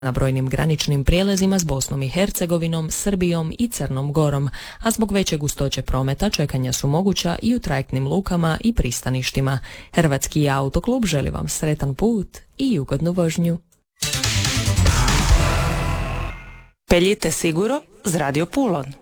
na brojnim graničnim prijelazima s Bosnom i Hercegovinom, Srbijom i Crnom Gorom, a zbog veće gustoće prometa čekanja su moguća i u trajektnim lukama i pristaništima. Hrvatski autoklub želi vam sretan put i ugodnu vožnju. Peljite siguro z Radio Pulon.